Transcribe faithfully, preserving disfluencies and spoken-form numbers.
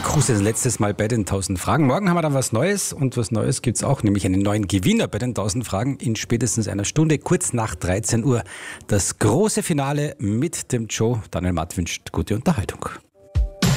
Kruse, letztes Mal bei den tausend Fragen. Morgen haben wir dann was Neues und was Neues gibt es auch, nämlich einen neuen Gewinner bei den tausend Fragen in spätestens einer Stunde, kurz nach dreizehn Uhr. Das große Finale mit dem Joe. Daniel Matt wünscht gute Unterhaltung.